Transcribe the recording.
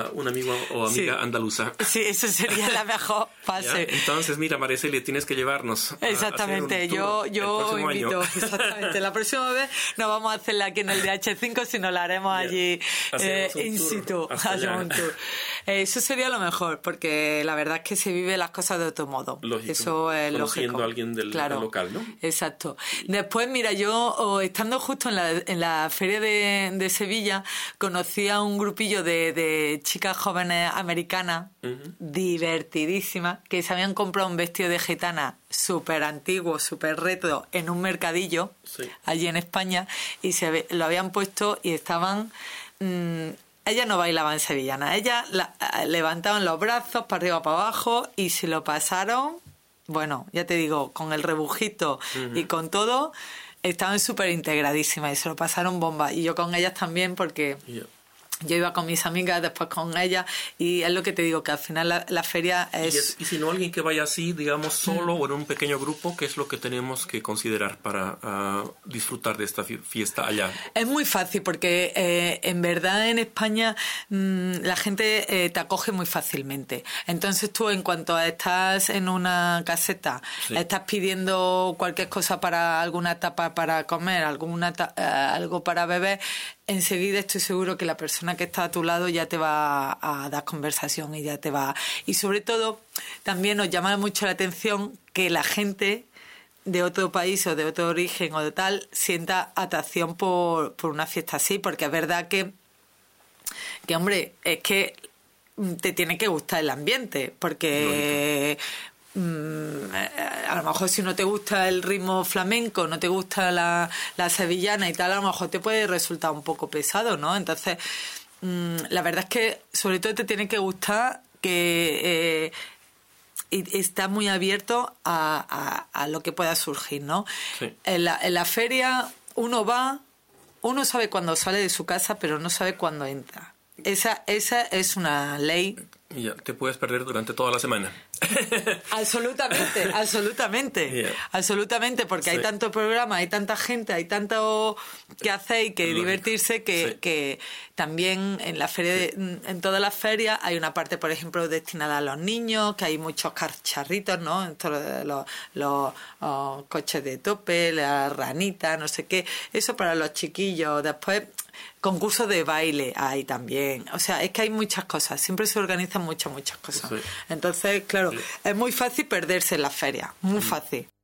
un amigo o amiga andaluza. Sí, eso sería la mejor fase. ¿Ya? Entonces, mira, Mariceli, tienes que llevarnos. Exactamente, a hacer un tour yo el invito. año. Exactamente. La próxima vez no vamos a hacerla aquí en el DH5, sino la haremos allí in situ. Hacemos un tour. Eso sería lo mejor, porque la verdad es que se vive las cosas de otro modo. Lógico. Eso es conociendo lógico. a alguien del local, ¿no? Exacto. Después, mira, yo estando justo en la feria de Sevilla, conocí a un grupillo de chicas jóvenes americanas, divertidísimas, que se habían comprado un vestido de gitana súper antiguo, súper retro, en un mercadillo, allí en España, y lo habían puesto y estaban... ellas no bailaban sevillana, ellas levantaban los brazos para arriba, para abajo, y se lo pasaron, bueno, ya te digo, con el rebujito y con todo, estaban súper integradísimas y se lo pasaron bomba. Y yo con ellas también, porque... Yo iba con mis amigas, después con ellas, y es lo que te digo, que al final la feria es... Y si no, alguien que vaya así, digamos, solo o en un pequeño grupo, ¿qué es lo que tenemos que considerar para disfrutar de esta fiesta allá? Es muy fácil, porque en verdad en España la gente te acoge muy fácilmente. Entonces tú, en cuanto estás en una caseta, estás pidiendo cualquier cosa para alguna tapa para comer, algo para beber, enseguida estoy seguro que la persona que está a tu lado ya te va a dar conversación y ya te va... Y sobre todo, también nos llama mucho la atención que la gente de otro país o de otro origen o de tal sienta atracción por una fiesta así, porque es verdad que hombre, es que te tiene que gustar el ambiente, porque... a lo mejor si no te gusta el ritmo flamenco, no te gusta la sevillana y tal, a lo mejor te puede resultar un poco pesado, ¿no? Entonces, la verdad es que sobre todo te tiene que gustar que y está muy abierto a lo que pueda surgir, ¿no? Sí. En la feria uno sabe cuándo sale de su casa, pero no sabe cuándo entra. Esa es una ley. Y ya te puedes perder durante toda la semana. Absolutamente, absolutamente, porque hay tanto programa, hay tanta gente, hay tanto que hacer y que divertirse que también en la feria, en todas las ferias hay una parte, por ejemplo, destinada a los niños, que hay muchos cacharritos, ¿no? Los coches de tope, las ranitas, no sé qué, eso para los chiquillos. Después concursos de baile hay también, o sea, es que hay muchas cosas, siempre se organizan muchas cosas. Entonces, claro, es muy fácil perderse en la feria, muy fácil.